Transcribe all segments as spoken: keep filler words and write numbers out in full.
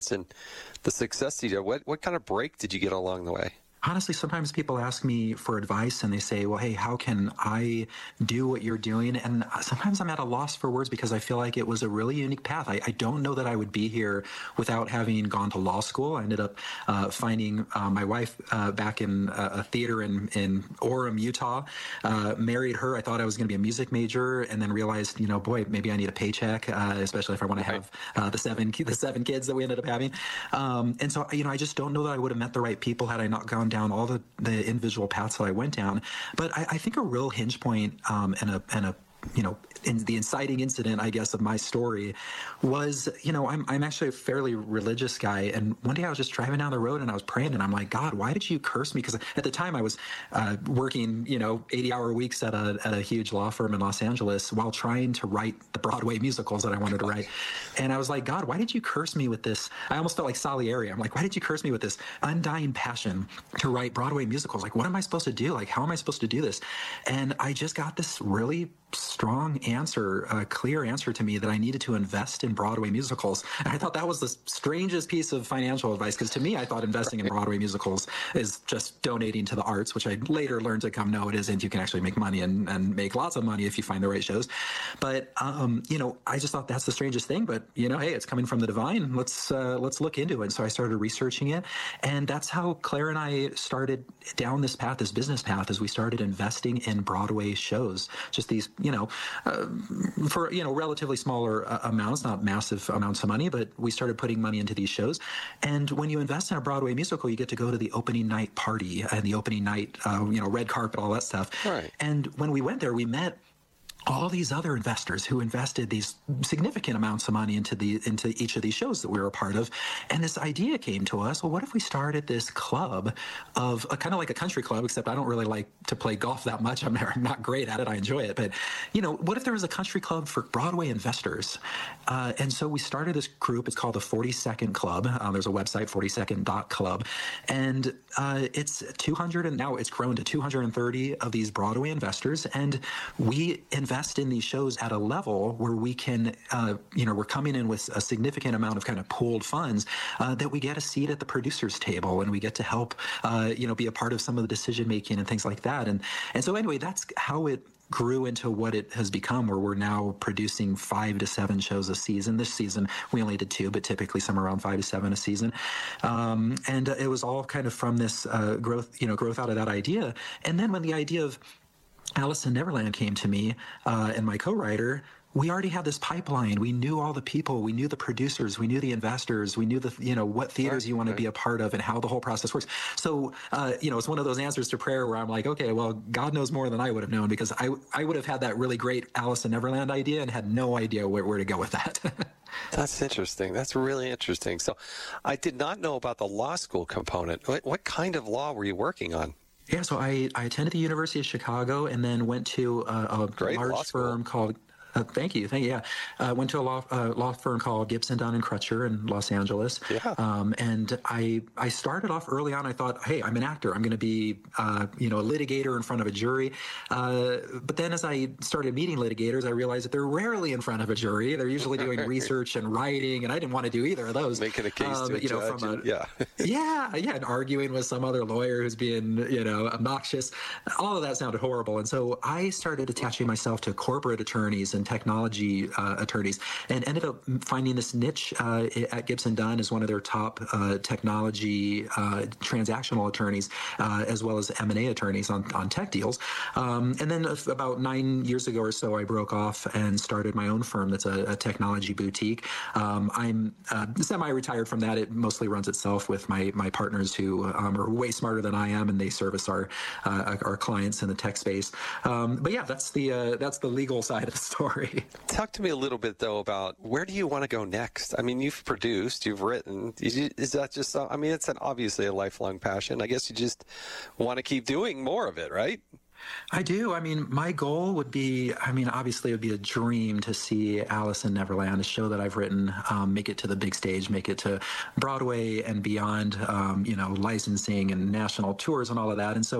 and the success you did. What, what kind of break did you get along the way? Honestly, sometimes people ask me for advice and they say, well, hey, how can I do what you're doing? And sometimes I'm at a loss for words because I feel like it was a really unique path. I, I don't know that I would be here without having gone to law school. I ended up uh, finding uh, my wife uh, back in uh, a theater in, in Orem, Utah, uh, married her. I thought I was going to be a music major and then realized, you know, boy, maybe I need a paycheck, uh, especially if I want to have uh, the seven the seven kids that we ended up having. Um, and so, you know, I just don't know that I would have met the right people had I not gone down all the, the individual paths that I went down. But I, I think a real hinge point um, and a and a you know, in the inciting incident, I guess, of my story was, you know, I'm I'm actually a fairly religious guy. And one day I was just driving down the road and I was praying and I'm like, God, why did you curse me? Because at the time I was uh, working, you know, eighty hour weeks at a, at a huge law firm in Los Angeles while trying to write the Broadway musicals that I wanted to write. And I was like, God, why did you curse me with this? I almost felt like Salieri. I'm like, why did you curse me with this undying passion to write Broadway musicals? Like, what am I supposed to do? Like, how am I supposed to do this? And I just got this really strong answer, a clear answer to me that I needed to invest in Broadway musicals. And I thought that was the strangest piece of financial advice, because to me, I thought investing in Broadway musicals is just donating to the arts, which I later learned to come know it isn't. You can actually make money and, and make lots of money if you find the right shows. But, um, you know, I just thought that's the strangest thing. But, you know, hey, it's coming from the divine. Let's uh, let's look into it. And so I started researching it. And that's how Claire and I started down this path, this business path, as we started investing in Broadway shows. Just these, you know, uh, for, you know, relatively smaller uh, amounts, not massive amounts of money, but we started putting money into these shows. And when you invest in a Broadway musical, you get to go to the opening night party and the opening night, uh, you know, red carpet, all that stuff. Right. And when we went there, we met all these other investors who invested these significant amounts of money into the into each of these shows that we were a part of. And this idea came to us, well, what if we started this club of a kind of like a country club, except I don't really like to play golf that much. I'm not great at it. I enjoy it. But, you know, what if there was a country club for Broadway investors? Uh, and so we started this group. It's called the forty-second Club. Uh, there's a website, forty second dot club. And uh, it's two hundred, and now it's grown to two hundred thirty of these Broadway investors. And we invest invest in these shows at a level where we can, uh, you know, we're coming in with a significant amount of kind of pooled funds uh, that we get a seat at the producer's table and we get to help, uh, you know, be a part of some of the decision making and things like that. And and so anyway, that's how it grew into what it has become, where we're now producing five to seven shows a season. This season, we only did two, but typically somewhere around five to seven a season. Um, and uh, it was all kind of from this uh, growth, you know, growth out of that idea. And then when the idea of Alice in Neverland came to me uh, and my co-writer, we already had this pipeline. We knew all the people. We knew the producers. We knew the investors. We knew the, you know, what theaters you want to be a part of and how the whole process works. So, uh, you know, it's one of those answers to prayer where I'm like, okay, well, God knows more than I would have known, because I, I would have had that really great Alice in Neverland idea and had no idea where, where to go with that. That's interesting. That's really interesting. So I did not know about the law school component. What, what kind of law were you working on? Yeah, so I, I attended the University of Chicago and then went to a, a Great large firm called Uh, thank you. Thank you. Yeah. Uh, went to a law, uh, law firm called Gibson, Dunn and Crutcher in Los Angeles. Yeah. Um, and I, I started off early on. I thought, hey, I'm an actor. I'm going to be, uh, you know, a litigator in front of a jury. Uh, but then as I started meeting litigators, I realized that they're rarely in front of a jury. They're usually doing research and writing, and I didn't want to do either of those. Making a case um, to a you know, judge. From a, and, yeah. yeah. Yeah. And arguing with some other lawyer who's being, you know, obnoxious. All of that sounded horrible. And so I started attaching myself to corporate attorneys and technology uh, attorneys, and ended up finding this niche uh, at Gibson Dunn as one of their top uh, technology uh, transactional attorneys, uh, as well as M and A attorneys on, on tech deals. Um, and then about nine years ago or so, I broke off and started my own firm that's a, a technology boutique. Um, I'm uh, semi-retired from that. It mostly runs itself with my my partners who um, are way smarter than I am, and they service our uh, our clients in the tech space. Um, but yeah, that's the uh, that's the legal side of the story. Talk to me a little bit, though, about where do you want to go next? I mean, you've produced, you've written. Is that just, I mean, it's an, obviously a lifelong passion. I guess you just want to keep doing more of it, right? I do. I mean, my goal would be, I mean, obviously it would be a dream to see Alice in Neverland, a show that I've written, um, make it to the big stage, make it to Broadway and beyond, um, you know, licensing and national tours and all of that. And so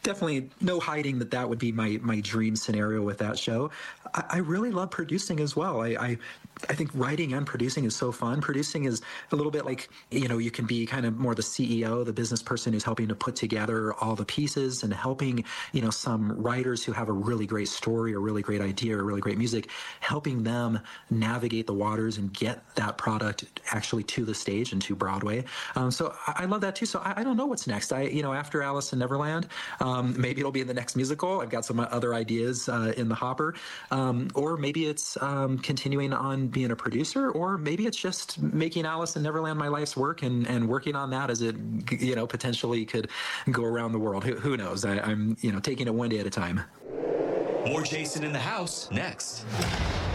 definitely no hiding that that would be my my dream scenario with that show. I, I really love producing as well. I, I I think writing and producing is so fun. Producing is a little bit like, you know, you can be kind of more the C E O, the business person who's helping to put together all the pieces and helping, you know, some writers who have a really great story or really great idea or really great music, helping them navigate the waters and get that product actually to the stage and to Broadway. Um, so I, I love that too. So I, I don't know what's next. I, you know, after Alice in Neverland, um, maybe it'll be in the next musical. I've got some other ideas uh, in the hopper. Um, or maybe it's um, continuing on being a producer, or maybe it's just making Alice in Neverland my life's work and, and working on that as it, you know, potentially could go around the world. Who, who knows? I, I'm, you know, taking it one day at a time. More Jason in the House next.